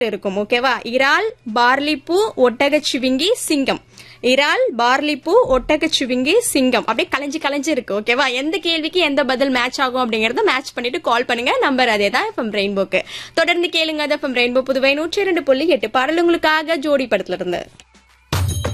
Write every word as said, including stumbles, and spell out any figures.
இருக்கும். ஓகேவா? இறால், பார்லிப்பூ, ஒட்டகச்சிவிங்கி, சிங்கம். இறால், பார்லிப்பூ, ஒட்டகச்சிவிங்கி, சிங்கம். அப்படியே கலைஞ்சு கலைஞ்சு இருக்கு. ஓகேவா? எந்த கேள்விக்கு எந்த பதில் மேட்ச் ஆகும் அப்படிங்கறத மேட்ச் பண்ணிட்டு கால் பண்ணுங்க. நம்பர் அதே தான் எஃப்எம் ரெயின்போக்கு. தொடர்ந்து கேளுங்க எஃப்எம் ரெயின்போ புதுவை நூற்றி இரண்டு புள்ளி எட்டு பாடல் உங்களுக்காக ஜோடி படத்துல இருந்து.